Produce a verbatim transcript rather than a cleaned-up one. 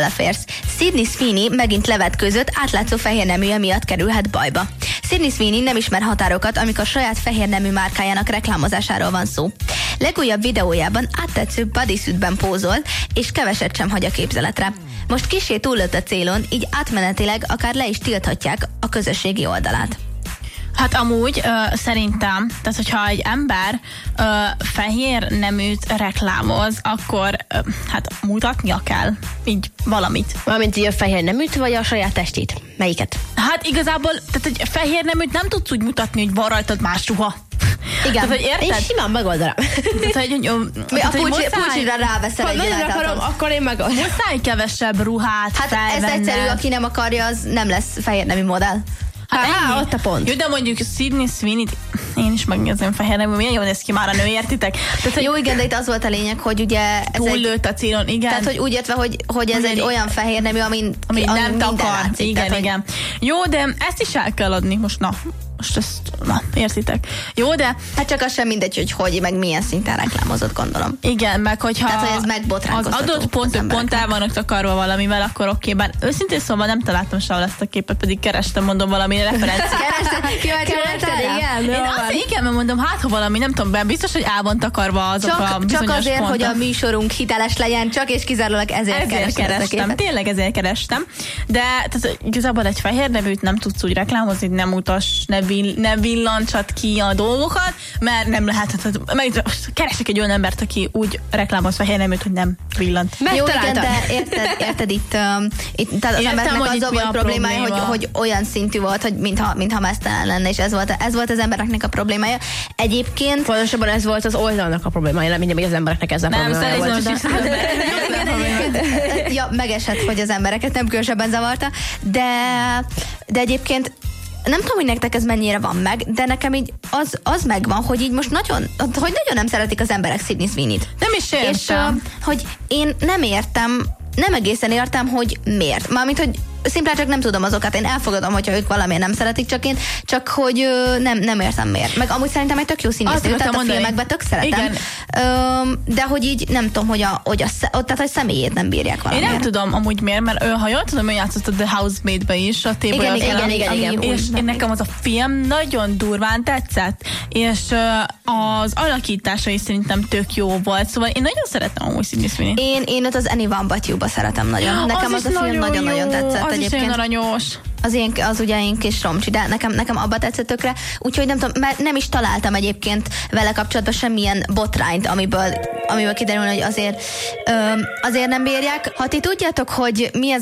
beleférsz. Sydney Sweeney megint levetkőzött, átlátszó fehérneműje miatt kerülhet bajba. Sydney Sweeney nem ismer határokat, amikor saját fehérnemű márkájának reklámozásáról van szó. Legújabb videójában áttetsző bodysuitben pózol, és keveset sem hagy a képzeletre. Most kissé túllőtt a célon, így átmenetileg akár le is tilthatják a közösségi oldalát. Hát amúgy uh, szerintem, tehát hogyha egy ember uh, fehér neműt reklámoz, akkor uh, hát mutatnia kell így valamit. Valamint így a fehér neműt, vagy a saját testét? Melyiket? Hát igazából, tehát egy fehér neműt nem tudsz úgy mutatni, hogy van rajtad más ruha. Igen. Tehát, hogy érted? Én simán megoldanám. Tehát, hogy, jó, Mi tehát, a hogy pulcsira ráveszel egy nagyon akarom, életet. akkor én megoldanám. Muszáj kevesebb ruhát Hát felvenned. ez egyszerű, aki nem akarja, az nem lesz fehér nemű modell. Hát Há, ennyi. ott a pont. Jó, de mondjuk Sydney Sweeney, én is megnézem fehér nemű, milyen jól néz ki már a nő, értitek? Tehát, hogy Jó, igen, de itt az volt a lényeg, hogy ugye ez egy, túllőtt a célon, igen. tehát, hogy úgy értve, hogy, hogy ez egy olyan fehér nemű, amin, Ami amin nem minden takar. látszik. Igen, tehát, igen. Jó, de ezt is el kell adni. Most na, most ezt, na, értitek. Jó, de... Hát csak az sem mindegy, hogy hogy, meg milyen szinten reklámozott, gondolom. Igen, meg hogyha Tehát, hogy ez az megbotránkoztató adott pontok az pont el vannak takarva valamivel, akkor oké, bár őszintén szóval nem találtam sehol ezt a képet, pedig kerestem, mondom valami referenciát. Kerested, kíváncsi voltál rá? Én azt igen, mert mondom, hát ha valami, nem tudom, be, biztos, hogy el van takarva azok a Csak, bizonyos csak azért, pontok. hogy a műsorunk hiteles legyen, csak és kizárólag ezért, Ezért kerested ezt a kerestem, képet. tényleg ezért kerestem. De tehát, igazából egy fehér nevűt nem tudsz úgy reklámozni, nem mutas, ne, vill, ne villancsad ki a dolgokat, mert nem lehet. Tehát, meg, keresek egy olyan embert, aki úgy reklámoz fehér nevűt, hogy nem villant. Jó, igen, de érted, érted itt, um, itt tehát az Értem, embernek hogy az itt mi volt a problémája, hogy, probléma. hogy olyan szintű volt, hogy mintha, mintha meztelen lenne, és ez volt, ez volt az embereknek a problémája. Egyébként Pontosabban ez volt az oldalnak a problémája, nem mindegy, hogy az embereknek ez a Nem, problémája volt. szerintem ja, megesett, hogy az embereket nem különösebben zavarta, de, de egyébként nem tudom, hogy nektek ez mennyire van meg, de nekem így az, az megvan, hogy így most nagyon, hogy nagyon nem szeretik az emberek Sydney Sweeney-t. Nem is értem. És uh, hogy én nem értem, nem egészen értem, hogy miért. Mármint, hogy szimplán csak nem tudom azokat. Én elfogadom, hogyha ők valamiért nem szeretik, csak én, csak hogy ö, nem, nem értem miért. Meg amúgy szerintem egy tök jó színésznő, Azt tehát a mondani. filmekben tök szeretem. Igen. Ö, de hogy így nem tudom, hogy a, hogy a, tehát a személyét nem bírják Én valamiért. nem tudom amúgy miért, mert ő, ha jól tudom, ő játszott a The Housemaid-be is, a Table Igen, of igen, Terror, igen, ami- igen, és igen. én nekem az a film nagyon durván tetszett, és uh, az alakítása is szerintem tök jó volt, szóval én nagyon szeretem amúgy Sydney Sweeney. Én, én ott az Anyone But You-ba szeretem nagyon. Nekem az, is a film nagyon-nagyon jó, tetszett az egyébként. is nagyon aranyos. Az, én, az ugye én kis romcsi, de nekem, nekem abba tetszett tökre. Úgyhogy nem tudom, mert nem is találtam egyébként vele kapcsolatban semmilyen botrányt, amiből, amiből kiderülne, hogy azért, öm, azért nem bírják. Ha ti tudjátok, hogy mi ez